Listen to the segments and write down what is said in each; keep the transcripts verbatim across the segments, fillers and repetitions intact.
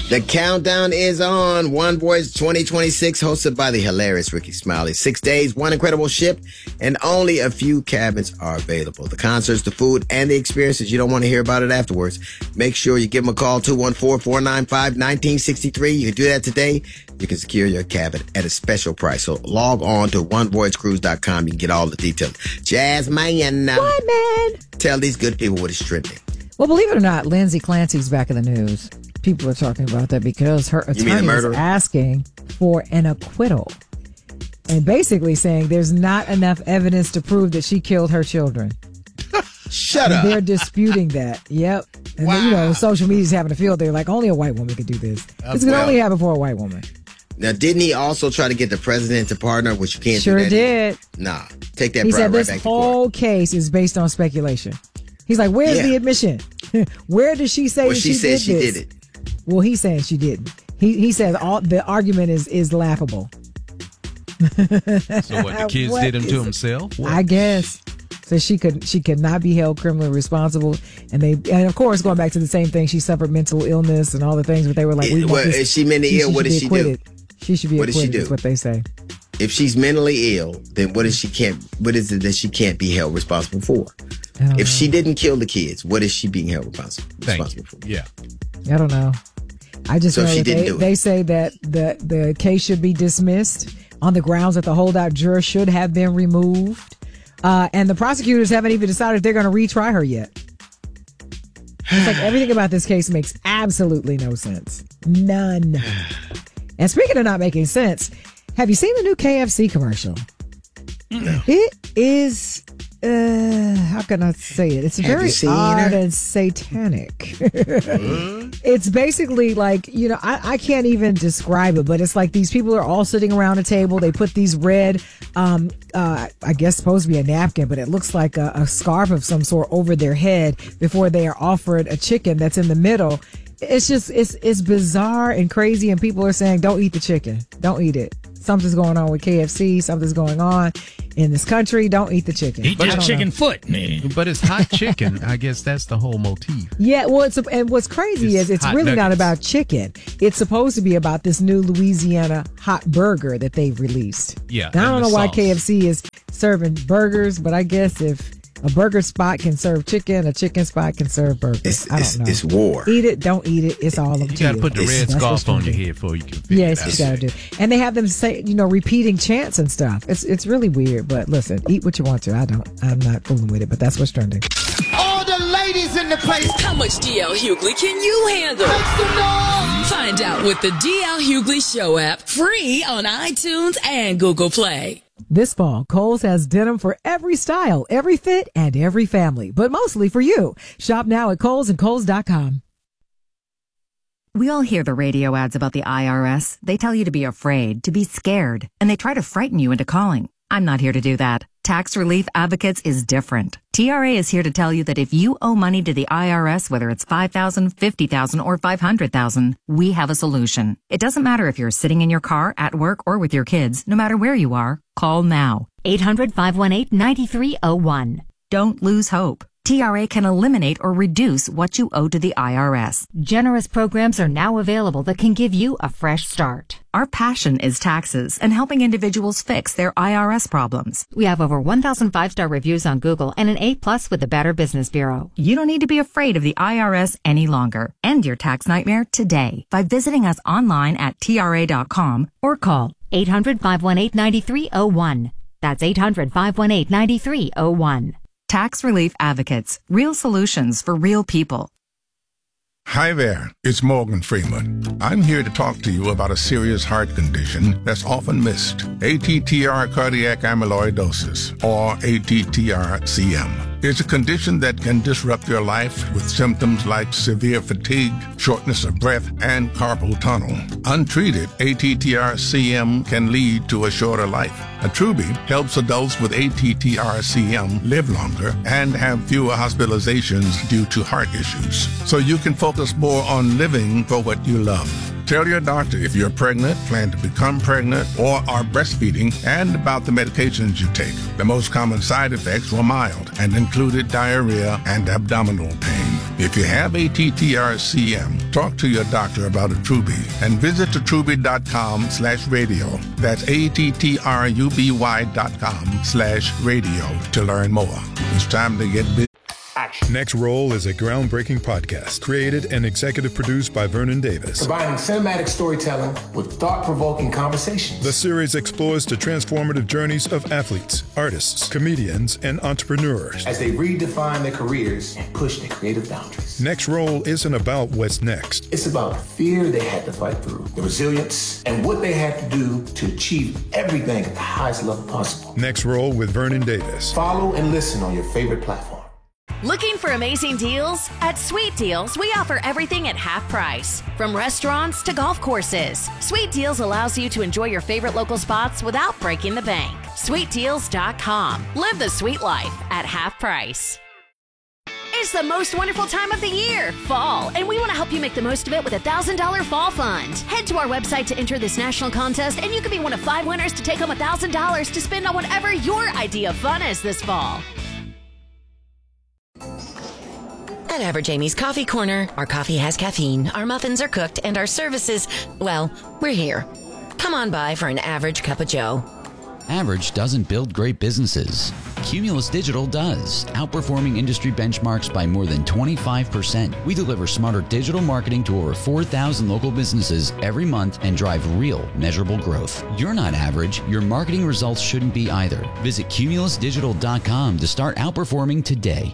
The countdown is on. One Voice twenty twenty-six, hosted by the hilarious Ricky Smiley. Six days, one incredible ship, and only a few cabins are available. The concerts, the food, and the experiences. You don't want to hear about it afterwards. Make sure you give them a call, two one four, four nine five, one nine six three. You can do that today. You can secure your cabin at a special price. So log on to one voice cruise dot com. You can get all the details. Jasmine. What, man? Tell these good people what is trending. Well, believe it or not, Lindsay Clancy's back in the news. People are talking about that because her attorney is asking for an acquittal and basically saying there's not enough evidence to prove that she killed her children. Shut and up. They're disputing that. Yep. And wow. then, you know, social media's having a field. They're like, only a white woman could do this. Uh, this can well, only happen for a white woman. Now, didn't he also try to get the president to partner, which you can't sure do that? did. Nah. Take that He pride said right this back whole to court. case is based on speculation. He's like, where's Yeah. the admission? Where does she say well, that she, she said did she this? did it. Well, he's saying she didn't. He he says all the argument is is laughable. So what, the kids What did him to is- himself? What? I guess. So she could she could not be held criminally responsible, and they and of course going back to the same thing, she suffered mental illness and all the things, but they were like, we It- want well, this- is she mentally ill? What should does be she acquitted. She should be What does she acquitted. do? Is what they say. If she's mentally ill, then what is she can't? What is it that she can't be held responsible for? If she didn't kill the kids, what is she being held responsible, responsible for? Yeah. I don't know. I just So know she that didn't they, do it. they say that the the case should be dismissed on the grounds that the holdout juror should have been removed, uh, and the prosecutors haven't even decided if they're going to retry her yet. It's like everything about this case makes absolutely no sense. None. And speaking of not making sense, have you seen the new K F C commercial? No. It is, uh, how can I say it? It's Have very you seen odd her? and satanic. It's basically like, you know, I, I can't even describe it, but it's like these people are all sitting around a table. They put these red, um, uh, I guess supposed to be a napkin, but it looks like a, a scarf of some sort over their head before they are offered a chicken that's in the middle. It's just, it's, it's bizarre and crazy. And people are saying, don't eat the chicken. Don't eat it. Something's going on with K F C. Something's going on in this country. Don't eat the chicken. Eat I that don't chicken know. foot, man. But it's hot chicken. I guess that's the whole motif. Yeah, well, it's, and what's crazy It's is it's hot really not nuggets. about chicken. It's supposed to be about this new Louisiana hot burger that they've released. Yeah, Now, I don't and know the why sauce. K F C is serving burgers, but I guess if a burger spot can serve chicken, a chicken spot can serve burgers. It's, I don't it's, know. it's war. Eat it, don't eat it. It's all up You to got to you. put the It's- red That's scarf what's on your trending. head before you can figure Yes, it out. you gotta do. And they have them say, you know, repeating chants and stuff. It's it's really weird, but listen, eat what you want to. I don't. I'm not fooling with it, but that's what's trending. All the ladies in the place. How much D L Hughley can you handle? Make some noise. Find out with the D L Hughley Show app, free on iTunes and Google Play. This fall, Kohl's has denim for every style, every fit, and every family, but mostly for you. Shop now at Kohl's and Kohl's dot com. We all hear the radio ads about the I R S. They tell you to be afraid, to be scared, and they try to frighten you into calling. I'm not here to do that. Tax Relief Advocates is different. T R A is here to tell you that if you owe money to the I R S, whether it's five thousand dollars, fifty thousand dollars, or five hundred thousand dollars, we have a solution. It doesn't matter if you're sitting in your car, at work, or with your kids. No matter where you are, call now. eight hundred, five one eight, nine three zero one. Don't lose hope. T R A can eliminate or reduce what you owe to the I R S. Generous programs are now available that can give you a fresh start. Our passion is taxes and helping individuals fix their I R S problems. We have over one thousand five-star reviews on Google and an A plus with the Better Business Bureau. You don't need to be afraid of the I R S any longer. End your tax nightmare today by visiting us online at T R A dot com or call eight hundred, five one eight, nine three zero one. That's eight hundred, five one eight, nine three zero one. Tax Relief Advocates. Real solutions for real people. Hi there, it's Morgan Freeman. I'm here to talk to you about a serious heart condition that's often missed. A T T R cardiac amyloidosis, or A T T R C M. It's a condition that can disrupt your life with symptoms like severe fatigue, shortness of breath, and carpal tunnel. Untreated, A T T R C M can lead to a shorter life. Attruby helps adults with A T T R C M live longer and have fewer hospitalizations due to heart issues, so you can focus more on living for what you love. Tell your doctor if you're pregnant, plan to become pregnant, or are breastfeeding, and about the medications you take. The most common side effects were mild and included diarrhea and abdominal pain. If you have A T T R C M, talk to your doctor about Attruby and visit attruby.com slash radio. That's A-T-T-R-U-B-Y dot com slash radio to learn more. It's time to get busy. Next Roll is a groundbreaking podcast created and executive produced by Vernon Davis. Combining cinematic storytelling with thought-provoking conversations. The series explores the transformative journeys of athletes, artists, comedians, and entrepreneurs as they redefine their careers and push their creative boundaries. Next Roll isn't about what's next. It's about the fear they had to fight through, the resilience, and what they had to do to achieve everything at the highest level possible. Next Roll with Vernon Davis. Follow and listen on your favorite platform. Looking for amazing deals? At Sweet Deals, we offer everything at half price. From restaurants to golf courses, Sweet Deals allows you to enjoy your favorite local spots without breaking the bank. sweet deals dot com. Live the sweet life at half price. It's the most wonderful time of the year, fall, and we want to help you make the most of it with a one thousand dollars fall fund. Head to our website to enter this national contest, and you can be one of five winners to take home one thousand dollars to spend on whatever your idea of fun is this fall. At Average Amy's Coffee Corner, our coffee has caffeine, our muffins are cooked, and our services, well, we're here. Come on by for an average cup of joe. Average doesn't build great businesses. Cumulus Digital does, outperforming industry benchmarks by more than twenty-five percent. We deliver smarter digital marketing to over four thousand local businesses every month and drive real, measurable growth. You're not average. Your marketing results shouldn't be either. Visit cumulus digital dot com to start outperforming today.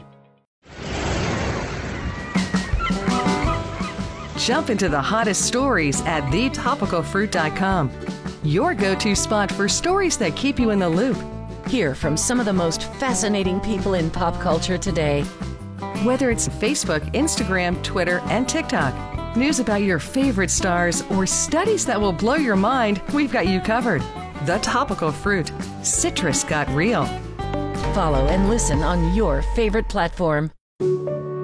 Jump into the hottest stories at the topical fruit dot com. Your go-to spot for stories that keep you in the loop. Hear from some of the most fascinating people in pop culture today. Whether it's Facebook, Instagram, Twitter, and TikTok, news about your favorite stars, or studies that will blow your mind, we've got you covered. The Topical Fruit. Citrus got real. Follow and listen on your favorite platform.